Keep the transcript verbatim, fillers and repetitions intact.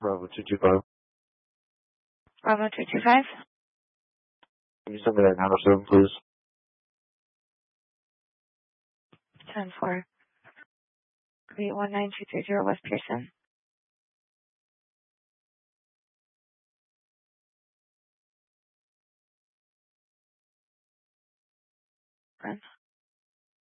Bravo two two five. Bravo two two five. Can you send me that nine oh seven, please? ten four. Eight one nine two three zero West Pearson. Run.